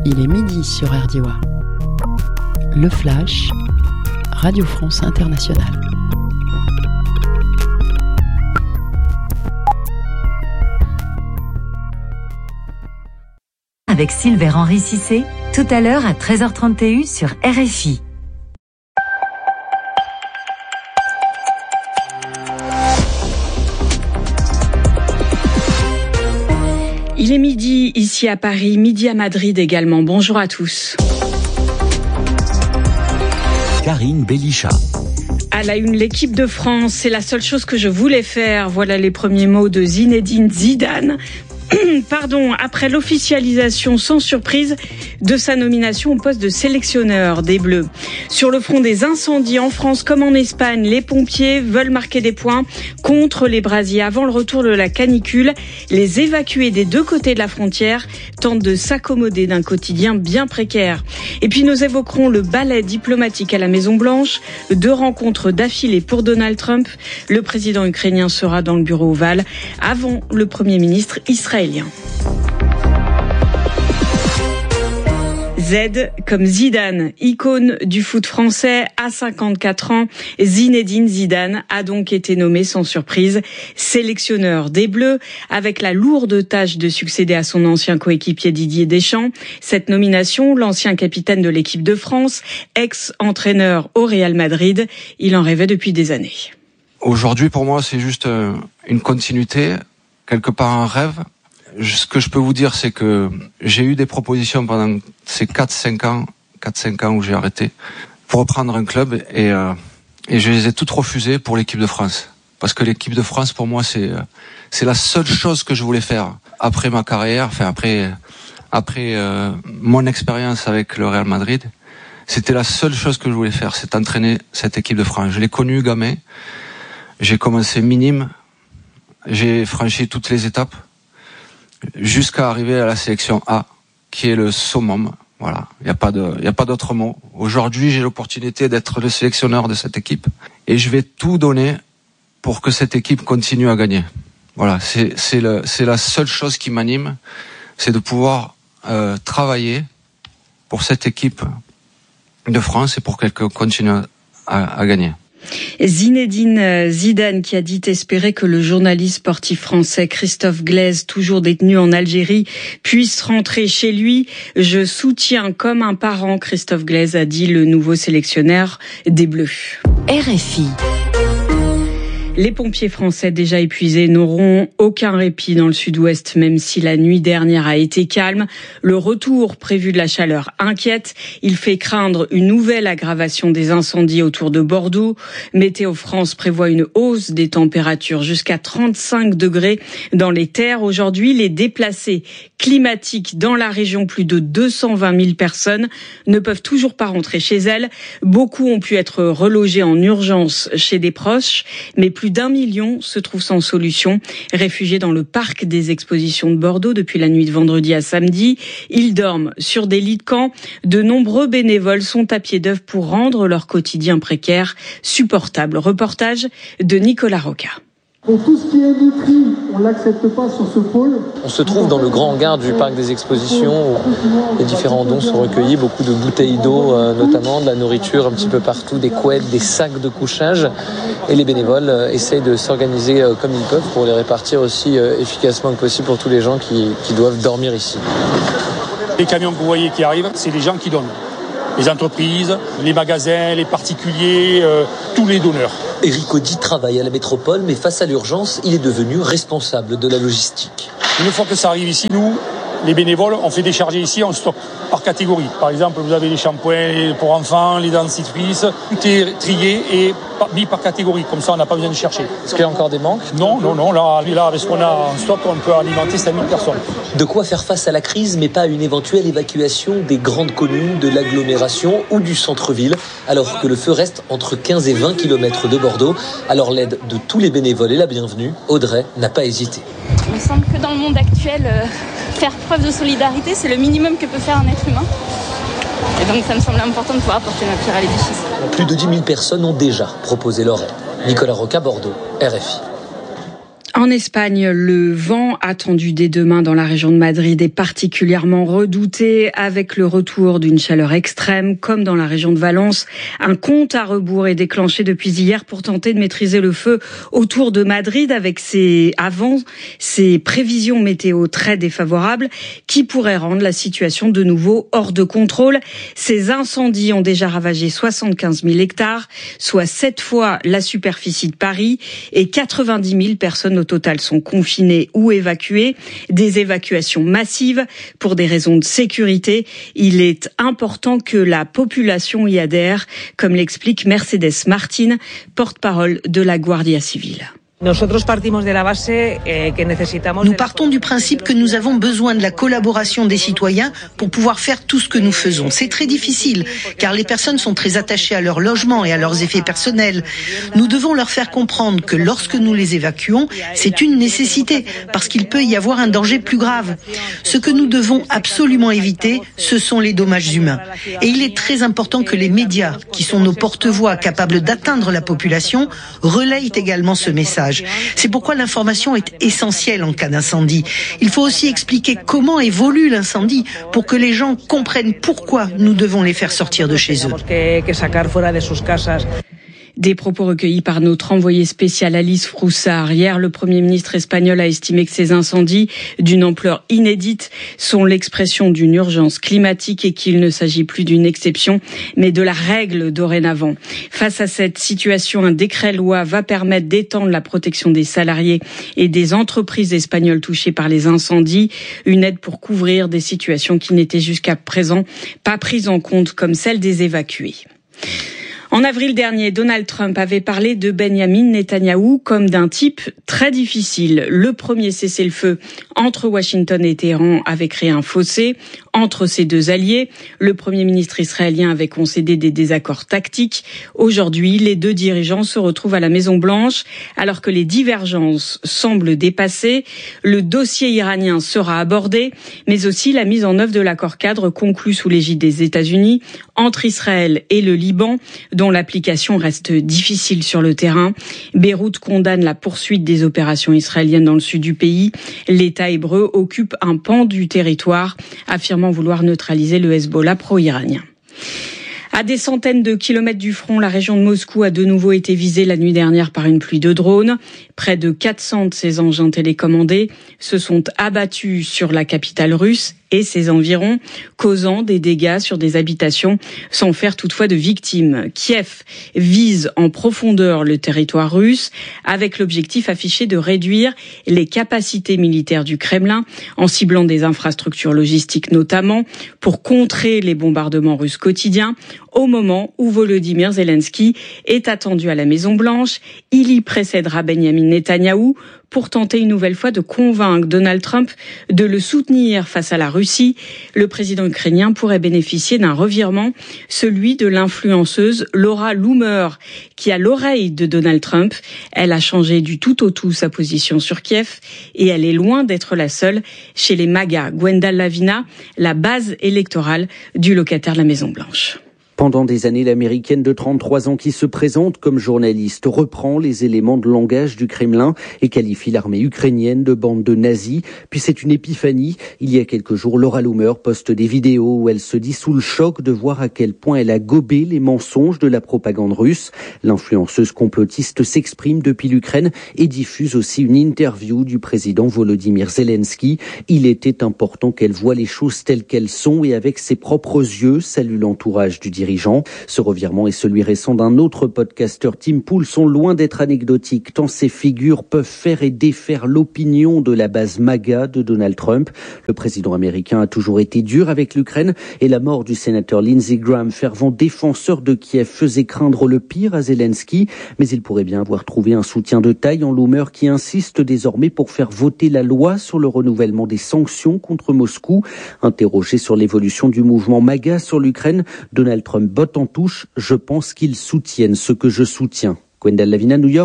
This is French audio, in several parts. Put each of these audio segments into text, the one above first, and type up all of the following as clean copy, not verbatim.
Il est midi sur RDOA. Le Flash, Radio France Internationale. Avec Silver-Henri Cissé, tout à l'heure à 13h30 TU sur RFI. Il est midi ici à Paris, midi à Madrid également. Bonjour à tous. Karine Bélichat. À la une, l'équipe de France, c'est la seule chose que je voulais faire. Voilà les premiers mots de Zinedine Zidane. Après l'officialisation sans surprise de sa nomination au poste de sélectionneur des Bleus. Sur le front des incendies en France comme en Espagne, les pompiers veulent marquer des points contre les brasiers. Avant le retour de la canicule, les évacués des deux côtés de la frontière tentent de s'accommoder d'un quotidien bien précaire. Et puis nous évoquerons le ballet diplomatique à la Maison-Blanche, 2 rencontres d'affilée pour Donald Trump. Le président ukrainien sera dans le bureau ovale avant le Premier ministre israélien. Z comme Zidane, icône du foot français à 54 ans. Zinedine Zidane a donc été nommé sans surprise sélectionneur des Bleus avec la lourde tâche de succéder à son ancien coéquipier Didier Deschamps. Cette nomination, l'ancien capitaine de l'équipe de France, ex-entraîneur au Real Madrid, il en rêvait depuis des années. Aujourd'hui, pour moi, c'est juste une continuité, quelque part un rêve. Ce que je peux vous dire, c'est que j'ai eu des propositions pendant ces 4-5 ans où j'ai arrêté pour reprendre un club et je les ai toutes refusées pour l'équipe de France. Parce que l'équipe de France, pour moi, c'est la seule chose que je voulais faire après ma carrière, après mon expérience avec le Real Madrid. C'était la seule chose que je voulais faire, c'est entraîner cette équipe de France. Je l'ai connue gamin. J'ai commencé minime. J'ai franchi toutes les étapes jusqu'à arriver à la sélection A, qui est le summum. Voilà, il y a pas d'autre mot. Aujourd'hui, j'ai l'opportunité d'être le sélectionneur de cette équipe et je vais tout donner pour que cette équipe continue à gagner. Voilà, c'est la seule chose qui m'anime, c'est de pouvoir travailler pour cette équipe de France et pour qu'elle continue à gagner. Zinedine Zidane qui a dit espérer que le journaliste sportif français Christophe Glaise, toujours détenu en Algérie, puisse rentrer chez lui. Je soutiens comme un parent, Christophe Glaise, a dit le nouveau sélectionneur des Bleus. RFI. Les pompiers français déjà épuisés n'auront aucun répit dans le sud-ouest, même si la nuit dernière a été calme. Le retour prévu de la chaleur inquiète. Il fait craindre une nouvelle aggravation des incendies autour de Bordeaux. Météo France prévoit une hausse des températures jusqu'à 35 degrés dans les terres. Aujourd'hui, les déplacés climatiques dans la région, plus de 220 000 personnes, ne peuvent toujours pas rentrer chez elles. Beaucoup ont pu être relogés en urgence chez des proches, mais plus d'1 million se trouvent sans solution, réfugiés dans le parc des expositions de Bordeaux depuis la nuit de vendredi à samedi. Ils dorment sur des lits de camp. De nombreux bénévoles sont à pied d'œuvre pour rendre leur quotidien précaire supportable. Reportage de Nicolas Roca. Et tout ce qui est nutri, on ne l'accepte pas sur ce pôle. On se trouve dans le grand hangar du parc des expositions où les différents dons sont recueillis, beaucoup de bouteilles d'eau notamment, de la nourriture un petit peu partout, des couettes, des sacs de couchage. Et les bénévoles essayent de s'organiser comme ils peuvent pour les répartir aussi efficacement que possible pour tous les gens qui doivent dormir ici. Les camions que vous voyez qui arrivent, c'est les gens qui donnent. Les entreprises, les magasins, les particuliers, tous les donneurs. Éric Audy travaille à la métropole, mais face à l'urgence, il est devenu responsable de la logistique. Une fois que ça arrive ici, nous, les bénévoles, on fait décharger ici, on stocke par catégorie. Par exemple, vous avez les shampoings pour enfants, les dentifrices, tout est trié et mis par catégorie. Comme ça, on n'a pas besoin de chercher. Est-ce qu'il y a encore des manques ? Non. Là, avec ce qu'on a en stock, on peut alimenter 5000 personnes. De quoi faire face à la crise, mais pas à une éventuelle évacuation des grandes communes, de l'agglomération ou du centre-ville, alors que le feu reste entre 15 et 20 km de Bordeaux. Alors l'aide de tous les bénévoles est la bienvenue. Audrey n'a pas hésité. Il me semble que dans le monde actuel, faire preuve de solidarité, c'est le minimum que peut faire un être humain. Et donc ça me semble important de pouvoir apporter ma pierre à l'édifice. Plus de 10 000 personnes ont déjà proposé leur aide. Nicolas Roca, Bordeaux, RFI. En Espagne, le vent attendu dès demain dans la région de Madrid est particulièrement redouté avec le retour d'une chaleur extrême comme dans la région de Valence. Un compte à rebours est déclenché depuis hier pour tenter de maîtriser le feu autour de Madrid avec ces prévisions météo très défavorables qui pourraient rendre la situation de nouveau hors de contrôle. Ces incendies ont déjà ravagé 75 000 hectares, soit 7 fois la superficie de Paris et 90 000 personnes au total sont confinés ou évacués. Des évacuations massives pour des raisons de sécurité. Il est important que la population y adhère, comme l'explique Mercedes Martín, porte-parole de la Guardia Civile. Nous partons du principe que nous avons besoin de la collaboration des citoyens pour pouvoir faire tout ce que nous faisons. C'est très difficile, car les personnes sont très attachées à leur logement et à leurs effets personnels. Nous devons leur faire comprendre que lorsque nous les évacuons, c'est une nécessité, parce qu'il peut y avoir un danger plus grave. Ce que nous devons absolument éviter, ce sont les dommages humains. Et il est très important que les médias, qui sont nos porte-voix capables d'atteindre la population, relayent également ce message. C'est pourquoi l'information est essentielle en cas d'incendie. Il faut aussi expliquer comment évolue l'incendie pour que les gens comprennent pourquoi nous devons les faire sortir de chez eux. Des propos recueillis par notre envoyée spéciale Alice Froussard. Hier, le Premier ministre espagnol a estimé que ces incendies, d'une ampleur inédite, sont l'expression d'une urgence climatique et qu'il ne s'agit plus d'une exception, mais de la règle dorénavant. Face à cette situation, un décret-loi va permettre d'étendre la protection des salariés et des entreprises espagnoles touchées par les incendies, une aide pour couvrir des situations qui n'étaient jusqu'à présent pas prises en compte, comme celle des évacués. En avril dernier, Donald Trump avait parlé de Benyamin Netanyahou comme d'un type très difficile. Le premier cessez-le-feu entre Washington et Téhéran avait créé un fossé entre ces deux alliés. Le Premier ministre israélien avait concédé des désaccords tactiques. Aujourd'hui, les deux dirigeants se retrouvent à la Maison-Blanche alors que les divergences semblent dépassées. Le dossier iranien sera abordé, mais aussi la mise en œuvre de l'accord-cadre conclu sous l'égide des États-Unis entre Israël et le Liban, dont l'application reste difficile sur le terrain. Beyrouth condamne la poursuite des opérations israéliennes dans le sud du pays. L'État hébreu occupe un pan du territoire, affirmant vouloir neutraliser le Hezbollah pro-iranien. À des centaines de kilomètres du front, la région de Moscou a de nouveau été visée la nuit dernière par une pluie de drones. Près de 400 de ces engins télécommandés se sont abattus sur la capitale russe et ses environs, causant des dégâts sur des habitations sans faire toutefois de victimes. Kiev vise en profondeur le territoire russe avec l'objectif affiché de réduire les capacités militaires du Kremlin en ciblant des infrastructures logistiques notamment pour contrer les bombardements russes quotidiens. Au moment où Volodymyr Zelensky est attendu à la Maison-Blanche, il y précédera Benyamin Netanyahou pour tenter une nouvelle fois de convaincre Donald Trump de le soutenir face à la Russie. Le président ukrainien pourrait bénéficier d'un revirement, celui de l'influenceuse Laura Loomer, qui a l'oreille de Donald Trump. Elle a changé du tout au tout sa position sur Kiev et elle est loin d'être la seule chez les MAGA. Gwendal Lavina, la base électorale du locataire de la Maison-Blanche. Pendant des années, l'américaine de 33 ans qui se présente comme journaliste reprend les éléments de langage du Kremlin et qualifie l'armée ukrainienne de bande de nazis. Puis c'est une épiphanie. Il y a quelques jours, Laura Loomer poste des vidéos où elle se dit sous le choc de voir à quel point elle a gobé les mensonges de la propagande russe. L'influenceuse complotiste s'exprime depuis l'Ukraine et diffuse aussi une interview du président Volodymyr Zelensky. Il était important qu'elle voie les choses telles qu'elles sont et avec ses propres yeux, salue l'entourage du dirigeant. Ce revirement et celui récent d'un autre podcasteur, Tim Pool, sont loin d'être anecdotiques, tant ces figures peuvent faire et défaire l'opinion de la base MAGA de Donald Trump. Le président américain a toujours été dur avec l'Ukraine et la mort du sénateur Lindsey Graham, fervent défenseur de Kiev, faisait craindre le pire à Zelensky. Mais il pourrait bien avoir trouvé un soutien de taille en Loomer qui insiste désormais pour faire voter la loi sur le renouvellement des sanctions contre Moscou. Interrogé sur l'évolution du mouvement MAGA sur l'Ukraine, Donald Trump botte en touche. Je pense qu'ils soutiennent ce que je soutiens. Gwendal Lavina, New York,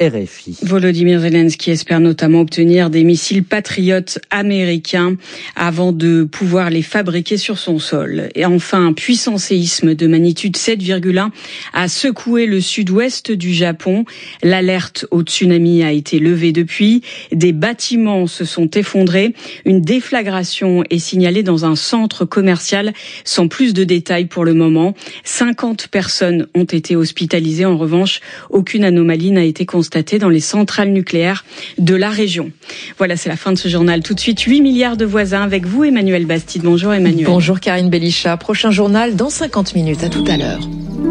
RFI. Volodymyr Zelensky espère notamment obtenir des missiles patriotes américains avant de pouvoir les fabriquer sur son sol. Et enfin, un puissant séisme de magnitude 7,1 a secoué le sud-ouest du Japon. L'alerte au tsunami a été levée depuis. Des bâtiments se sont effondrés. Une déflagration est signalée dans un centre commercial sans plus de détails pour le moment. 50 personnes ont été hospitalisées. En revanche, aucune anomalie n'a été constatée dans les centrales nucléaires de la région. Voilà, c'est la fin de ce journal. Tout de suite, 8 milliards de voisins avec vous, Emmanuel Bastide. Bonjour Emmanuel. Bonjour Karine Belichat. Prochain journal dans 50 minutes. À tout à l'heure.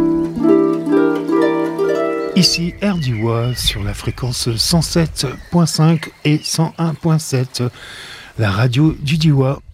Ici RDIWA sur la fréquence 107.5 et 101.7, la radio du Diois.